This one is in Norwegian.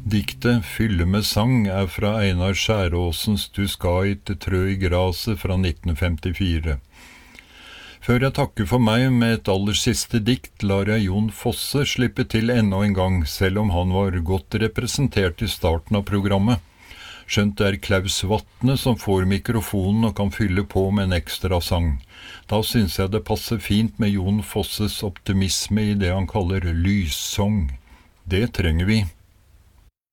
Diktet «Fylle med sang» er fra Einar Skjæråsens «Du skal ikke trø i graset» fra 1954. Før jeg takker for meg med et aller siste dikt, lar jeg Jon Fosse slippe til enda en gang, selv om han var godt representert i starten av programmet. Skjønt det er Klaus Vatne som får mikrofonen og kan fylle på med en ekstra sang. Da synes jeg det passer fint med Jon Fosses optimisme i det han kaller lyssong. Det trenger vi.